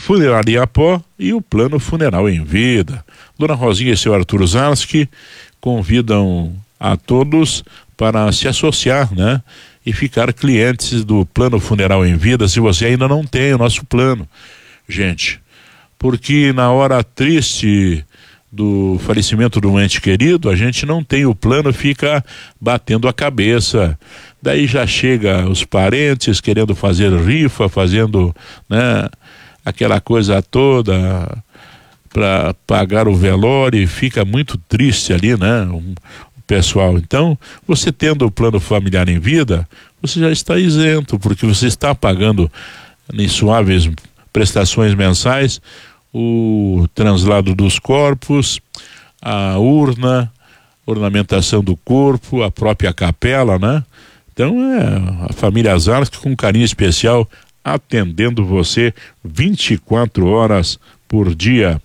Funerária Pó e o Plano Funeral em Vida. Dona Rosinha e seu Arthur Zarski convidam a todos para se associar, né? E ficar clientes do Plano Funeral em Vida, se você ainda não tem o nosso plano, gente. Porque na hora triste do falecimento do ente querido, a gente não tem o plano, fica batendo a cabeça. Daí já chega os parentes querendo fazer rifa, fazendo, né, aquela coisa toda para pagar o velório, e fica muito triste ali, né, o pessoal. Então, você tendo o plano familiar em vida, você já está isento, porque você está pagando em suaves prestações mensais o translado dos corpos, a urna, ornamentação do corpo, a própria capela, né? Então é a família Zarski com carinho especial atendendo você 24 horas por dia.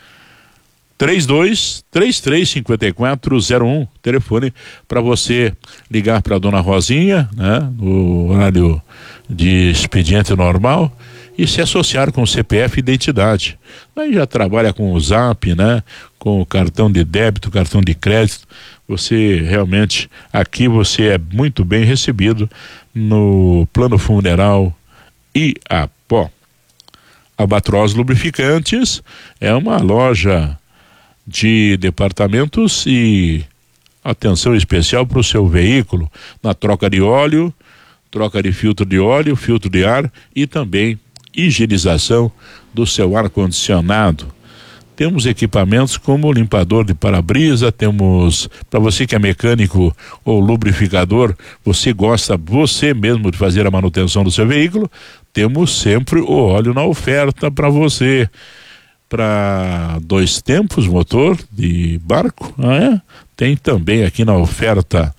32-33-5401, telefone para você ligar para a dona Rosinha, né? No horário de expediente normal, e se associar com o CPF e identidade. Aí já trabalha com o Zap, né? Com o cartão de débito, cartão de crédito. Você realmente, aqui você é muito bem recebido no Plano Funeral Iapó. Albatroz Lubrificantes é uma loja de departamentos e atenção especial para o seu veículo, na troca de óleo, troca de filtro de óleo, filtro de ar e também higienização do seu ar-condicionado. Temos equipamentos como limpador de para-brisa, temos, para você que é mecânico ou lubrificador, você gosta você mesmo de fazer a manutenção do seu veículo, temos sempre o óleo na oferta para você. Para 2 tempos, motor de barco, tem também aqui na oferta.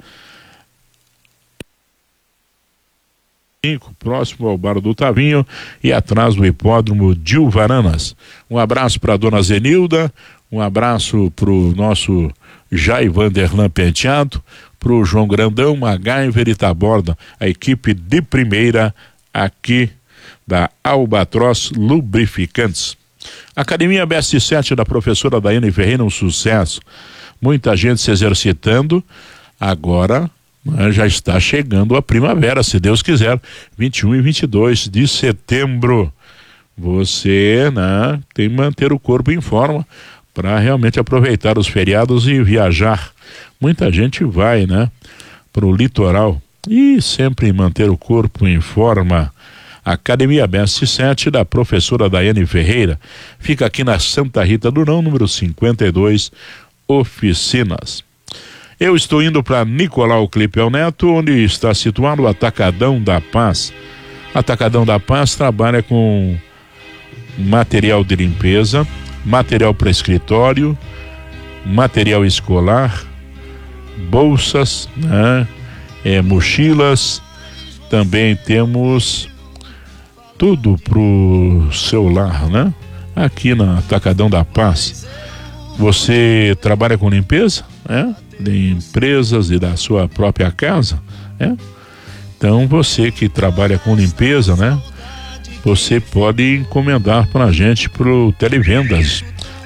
Próximo ao Bar do Tavinho e atrás do hipódromo Dilvaranas. Um abraço para a dona Zenilda, um abraço para o nosso Jair Vanderlan Penteado, para o João Grandão, MacGyver e Taborda, a equipe de primeira aqui da Albatroz Lubrificantes. Academia BS7 da professora Daiane Ferreira, um sucesso. Muita gente se exercitando. Agora já está chegando a primavera, se Deus quiser, 21 e 22 de setembro. Você, né, tem que manter o corpo em forma para realmente aproveitar os feriados e viajar. Muita gente vai, né, para o litoral e sempre manter o corpo em forma. Academia BS7 da professora Daiane Ferreira fica aqui na Santa Rita do Não, número 52, Oficinas. Eu estou indo para Nicolau Clipel Neto, onde está situado o Atacadão da Paz. Atacadão da Paz trabalha com material de limpeza, material para escritório, material escolar, bolsas, né? Mochilas, também temos tudo pro celular, né? Aqui na Atacadão da Paz. Você trabalha com limpeza, né? De empresas e da sua própria casa, né? Então você que trabalha com limpeza, né? Você pode encomendar para a gente pro Televendas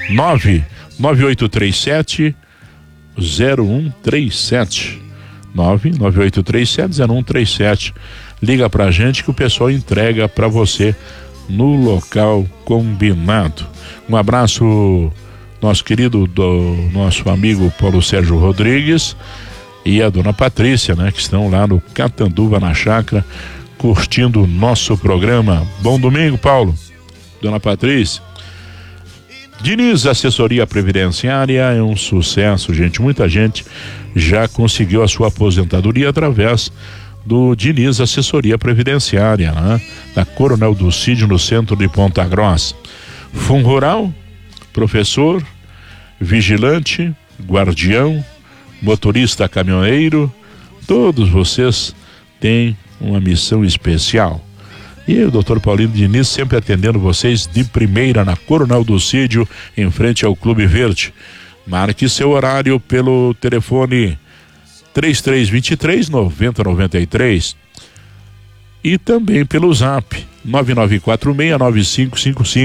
99837 0137 99837 0137. Liga pra gente que o pessoal entrega para você no local combinado. Um abraço, nosso querido, do nosso amigo Paulo Sérgio Rodrigues e a dona Patrícia, né, que estão lá no Catanduva, na chácara, curtindo o nosso programa. Bom domingo, Paulo. Dona Patrícia. Diniz Assessoria Previdenciária é um sucesso, gente. Muita gente já conseguiu a sua aposentadoria através do Diniz Assessoria Previdenciária, né? Da Coronel Dulcídio, no centro de Ponta Grossa. Fundo Rural, professor, vigilante, guardião, motorista caminhoneiro, todos vocês têm uma missão especial. E o Dr. Paulino Diniz sempre atendendo vocês de primeira na Coronel Dulcídio, em frente ao Clube Verde. Marque seu horário pelo telefone 3323-9093 e também pelo Zap 99469555.